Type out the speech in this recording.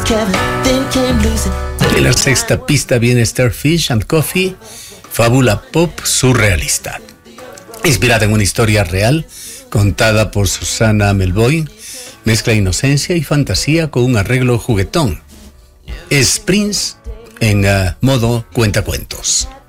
De la sexta pista viene Starfish and Coffee, fábula pop surrealista. Inspirada en una historia real, contada por Susana Melvoin, mezcla inocencia y fantasía con un arreglo juguetón. Es Prince en modo cuentacuentos.